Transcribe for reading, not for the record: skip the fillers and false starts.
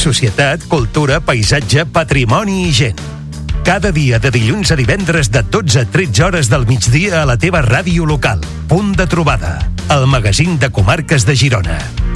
societat, cultura, paisatge, patrimoni i gent. Cada dia de dilluns a divendres de 12 a 13 hores del migdia a la teva ràdio local. Punt de trobada. El magazín de comarques de Girona.